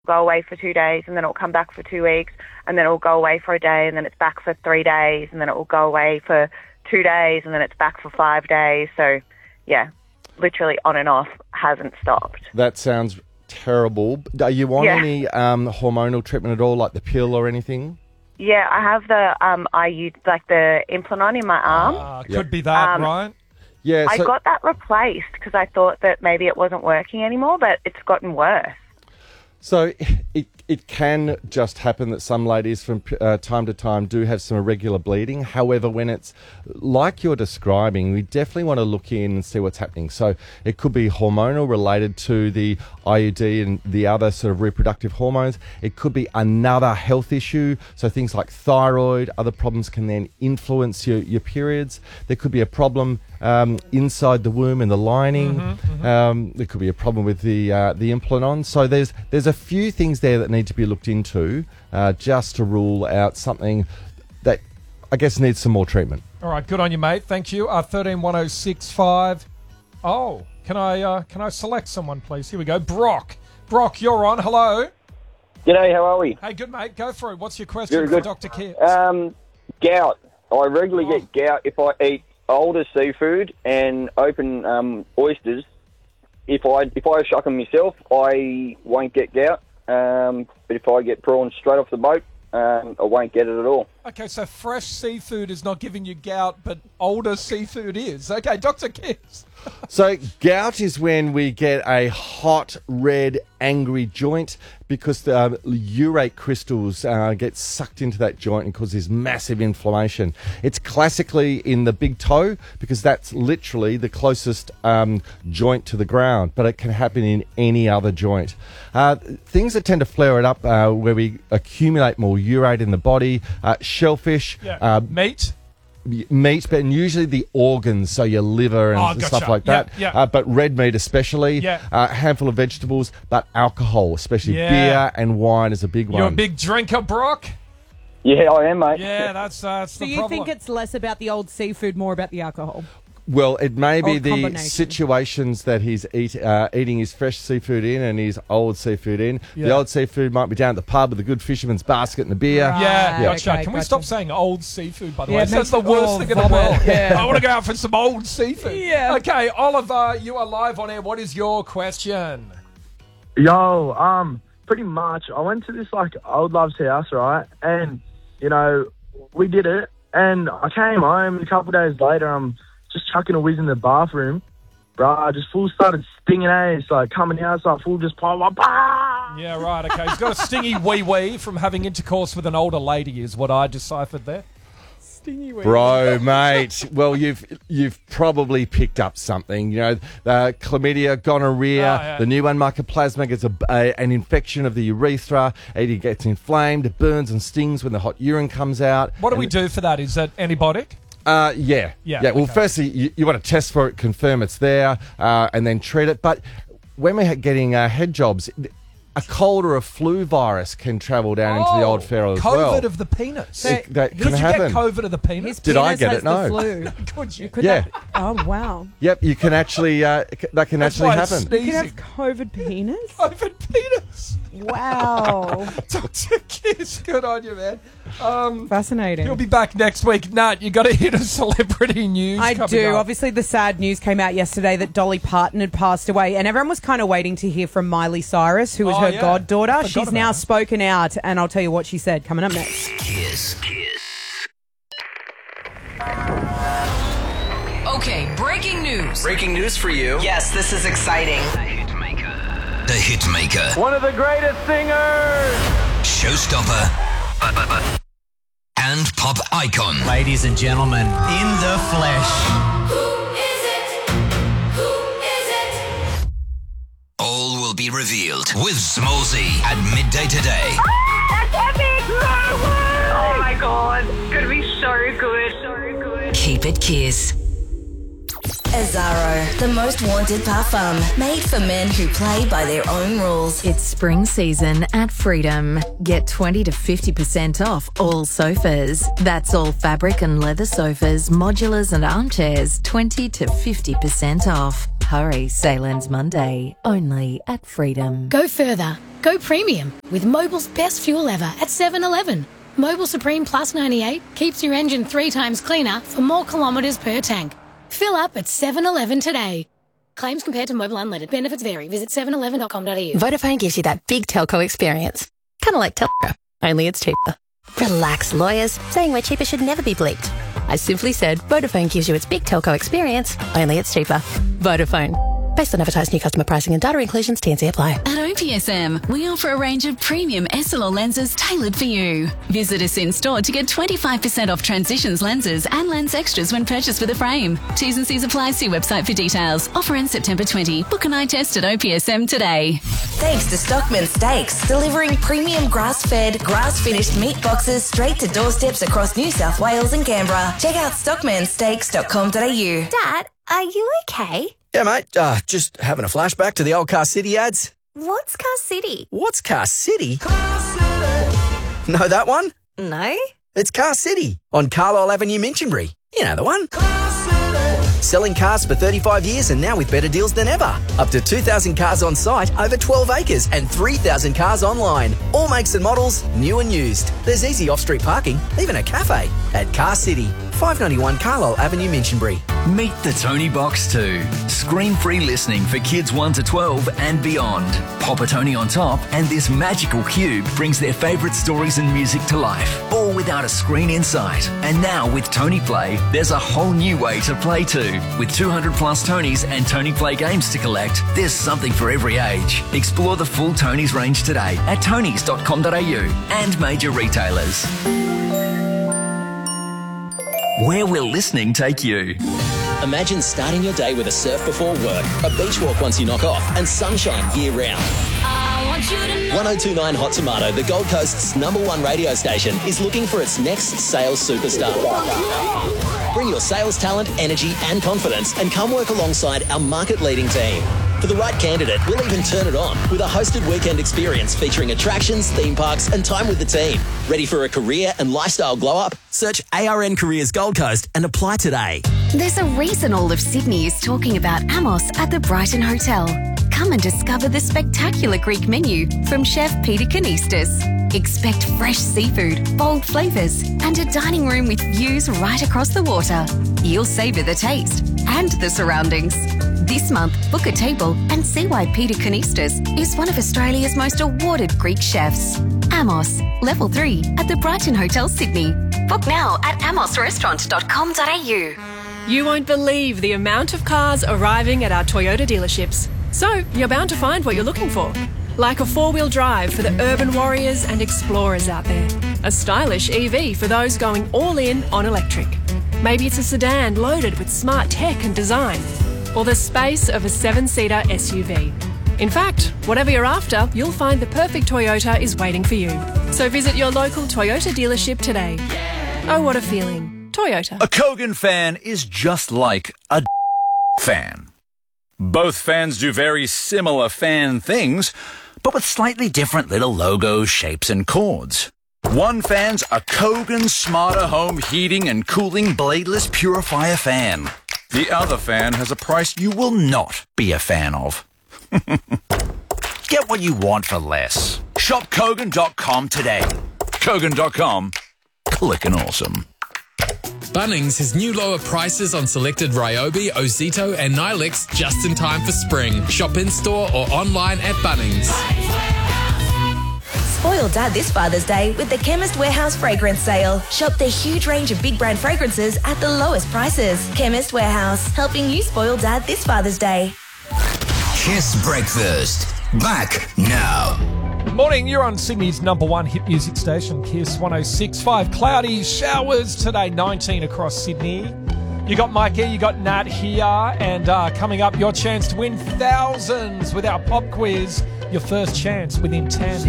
go away for 2 days, and then it'll come back for 2 weeks, and then it'll go away for a day, and then it's back for 3 days, and then it will go away for 2 days, and then it's back for 5 days. So, yeah, literally on and off, hasn't stopped. That sounds terrible. Are you on any hormonal treatment at all, like the pill or anything? Yeah, I have the the Implanon in my arm. Could be that, right? Yeah, I got that replaced because I thought that maybe it wasn't working anymore, but it's gotten worse. So it can just happen that some ladies from time to time do have some irregular bleeding. However, when it's like you're describing, we definitely want to look in and see what's happening. So it could be hormonal related to the IUD and the other sort of reproductive hormones. It could be another health issue. So things like thyroid, other problems can then influence your periods. There could be a problem inside the womb and the lining. There could be a problem with the Implanon. So there's a few things there that need to be looked into just to rule out something that I guess needs some more treatment. All right, good on you, mate. Thank you. 131065. Oh, can I select someone, please? Here we go. Brock, you're on. Hello. G'day, how are we? Hey, good, mate. Go for it. What's your question Very for good. Dr. Kiers? Gout. I regularly get gout if I eat older seafood and open oysters. If I shuck them myself, I won't get gout. But if I get prawns straight off the boat, I won't get it at all. Okay, so fresh seafood is not giving you gout, but older seafood is. Okay, Dr. Kiers. So gout is when we get a hot, red, angry joint because the urate crystals get sucked into that joint and cause this massive inflammation. It's classically in the big toe because that's literally the closest joint to the ground, but it can happen in any other joint. Things that tend to flare it up where we accumulate more urate in the body, shellfish, meat, but usually the organs, so your liver and stuff like that. But red meat especially, a handful of vegetables, but alcohol, especially beer and wine is a big one. You're a big drinker, Brock? Yeah, I am, mate. Yeah, that's the problem. So you think it's less about the old seafood, more about the alcohol? Well, it may be Or the combination. situations that he's eating his fresh seafood in and his old seafood in. The old seafood might be down at the pub with a good fisherman's basket and a beer. Gotcha. Okay, Can we gotcha. stop saying old seafood, by the Yeah, way? it That's makes the me worst all thing in the vomit. world. Yeah. I want to go out for some old seafood. Yeah. Okay, Oliver, you are live on air. What is your question? Yo, pretty much, I went to this, old love's house, right? And, we did it. And I came home, and a couple of days later, I'm just chucking a whiz in the bathroom. Bro, I just full started stinging, It's coming out, so I full just pop up. Yeah, right, okay. He's got a stingy wee-wee from having intercourse with an older lady is what I deciphered there. Stingy wee. Bro, mate. Well, you've probably picked up something. The chlamydia, gonorrhea, the new one, mycoplasma, gets an infection of the urethra. It gets inflamed, it burns and stings when the hot urine comes out. What do we do for that? Is that antibiotic? Yeah. Well, okay. firstly, you want to test for it, confirm it's there, and then treat it. But when we're getting head jobs, a cold or a flu virus can travel down into the old feral as well. COVID of the penis. That Did can you happen. get COVID of the penis? Did I get it? No. Could you? Oh, wow. Yep, you can actually, that can That's actually why it's happen. You can have sneezing. COVID penis? COVID penis. Wow. Dr. Kiss, good on you, man. Fascinating. You'll be back next week. Nat, you got to hit a celebrity news I coming do. up. Obviously, the sad news came out yesterday that Dolly Parton had passed away, and everyone was kind of waiting to hear from Miley Cyrus, who was her goddaughter. Forgot She's about now her. spoken out, and I'll tell you what she said coming up next. Kiss. Okay, breaking news. Breaking news for you. Yes, this is exciting. The Hitmaker. One of the greatest singers! Showstopper. And pop icon. Ladies and gentlemen, in the flesh. All will be revealed with Smallsy at midday today. That's epic! Oh my god, it's gonna be so good. So good. Keep it Kiss. Azzaro, the most wanted parfum, made for men who play by their own rules. It's spring season at Freedom. Get 20 to 50% off all sofas. That's all fabric and leather sofas, modulars and armchairs, 20 to 50% off. hurry, sale ends Monday, only at Freedom. Go further. Go premium with Mobil's best fuel ever at 7-Eleven. Mobil Supreme Plus 98 keeps your engine 3 times cleaner for more kilometres per tank. Fill up at 7-Eleven today. Claims compared to Mobil Unleaded. Benefits vary. Visit 7eleven.com.au. Vodafone gives you that big telco experience. Kind of like Telstra, only it's cheaper. Relax, lawyers. Saying we're cheaper should never be bleeped. I simply said Vodafone gives you its big telco experience, only it's cheaper. Vodafone. Based on advertised new customer pricing and data inclusions, T&C apply. At OPSM, we offer a range of premium SLR lenses tailored for you. Visit us in store to get 25% off Transitions lenses and lens extras when purchased with a frame. T's and C's apply. See website for details. Offer ends September 20. Book an eye test at OPSM today. Thanks to Stockman Steaks, delivering premium grass-fed, grass-finished meat boxes straight to doorsteps across New South Wales and Canberra. Check out stockmansteaks.com.au. Dad, are you okay? Yeah, mate. Just having a flashback to the old Car City ads. What's Car City? What's Car City? Know that one? No. It's Car City on Carlisle Avenue, Minchinbury. You know the one. Selling cars for 35 years and now with better deals than ever. Up to 2,000 cars on site, over 12 acres and 3,000 cars online. All makes and models, new and used. There's easy off-street parking, even a cafe at Car City, 591 Carlisle Avenue, Minchinbury. Meet the Tony Box 2. Screen-free listening for kids 1 to 12 and beyond. Pop a Tony on top and this magical cube brings their favourite stories and music to life, all without a screen in sight. And now with Tony Play, there's a whole new way to play too. With 200 plus Tonys and Tony Play games to collect, there's something for every age. Explore the full Tonys range today at tonys.com.au and major retailers. Where will listening take you? Imagine starting your day with a surf before work, a beach walk once you knock off, and sunshine year-round. 1029 Hot Tomato, the Gold Coast's #1 radio station, is looking for its next sales superstar. Bring your sales talent, energy and confidence and come work alongside our market-leading team. For the right candidate, we'll even turn it on with a hosted weekend experience featuring attractions, theme parks and time with the team. Ready for a career and lifestyle glow-up? Search ARN Careers Gold Coast and apply today. There's a reason all of Sydney is talking about Amos at the Brighton Hotel. Come and discover the spectacular Greek menu from Chef Peter Kanistas. Expect fresh seafood, bold flavours, and a dining room with views right across the water. You'll savour the taste and the surroundings. This month, book a table and see why Peter Kanistas is one of Australia's most awarded Greek chefs. Amos, Level 3 at the Brighton Hotel, Sydney. Book now at amosrestaurant.com.au. You won't believe the amount of cars arriving at our Toyota dealerships. So, you're bound to find what you're looking for. Like a four-wheel drive for the urban warriors and explorers out there. A stylish EV for those going all in on electric. Maybe it's a sedan loaded with smart tech and design. Or the space of a 7-seater SUV. In fact, whatever you're after, you'll find the perfect Toyota is waiting for you. So visit your local Toyota dealership today. Oh, what a feeling. Toyota. A Kogan fan is just like a fan. Both fans do very similar fan things, but with slightly different little logos, shapes and chords. One fan's a Kogan Smarter Home Heating and Cooling Bladeless Purifier fan. The other fan has a price you will not be a fan of. Get what you want for less. Shop Kogan.com today. Kogan.com. Clickin' awesome. Bunnings has new lower prices on selected Ryobi, Ozito and Nilix just in time for spring. Shop in-store or online at Bunnings. Spoil Dad this Father's Day with the Chemist Warehouse Fragrance Sale. Shop their huge range of big brand fragrances at the lowest prices. Chemist Warehouse, helping you spoil Dad this Father's Day. Kiss Breakfast. Back now. Morning, you're on Sydney's #1 hit music station, Kiss 106.5. Cloudy showers today, 19 across Sydney. You got Mikey, you got Nat here, and coming up, your chance to win thousands with our pop quiz. Your first chance within 10.